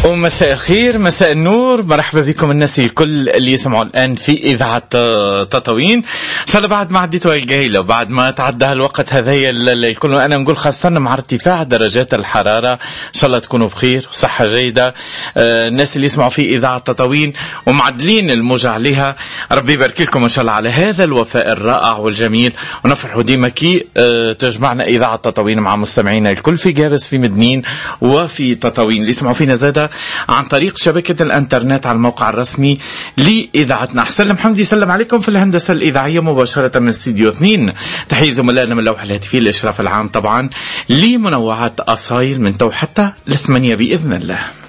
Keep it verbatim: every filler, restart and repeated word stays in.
ومساء الخير، مساء النور، مرحبا بكم الناس الكل اللي يسمعوا الآن في إذاعة تطاوين. إن شاء الله بعد ما عديتوا الجايلة وبعد ما تعدى الوقت هذا الكل، أنا نقول خاصة مع ارتفاع درجات الحرارة، إن شاء الله تكونوا بخير وصحة جيدة. آه الناس اللي يسمعوا في إذاعة تطاوين ومعدلين الموجة عليها، ربي يبارك لكم إن شاء الله على هذا الوفاء الرائع والجميل، ونفرحوا ديما كي آه تجمعنا إذاعة تطاوين مع مستمعينا الكل في جابس، في مدنين، وفي تطاوين اللي يسمعوا فينا زادة عن طريق شبكة الانترنت على الموقع الرسمي لإذاعتنا. حسن محمد يسلم عليكم في الهندسة الإذاعية مباشرة من استديو اثنين. تحية زملائنا من اللوحة الهاتفية، الإشراف العام طبعا لمنوعات أصايل من تو حتى الثمانية بإذن الله.